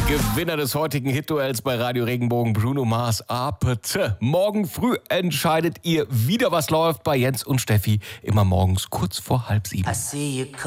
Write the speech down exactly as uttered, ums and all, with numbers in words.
Gewinner des heutigen Hitduells bei Radio Regenbogen, Bruno Mars, Apete. Morgen früh entscheidet ihr wieder, was läuft bei Jens und Steffi. Immer morgens kurz vor halb sieben.